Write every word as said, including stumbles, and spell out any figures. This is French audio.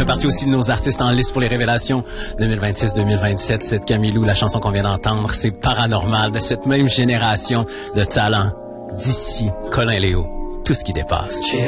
fait partie aussi de nos artistes en liste pour les révélations deux mille vingt-six deux mille vingt-sept. Cette Camilou, la chanson qu'on vient d'entendre, c'est Paranormal, de cette même génération de talents d'ici, Colin Léo, tout ce qui dépasse.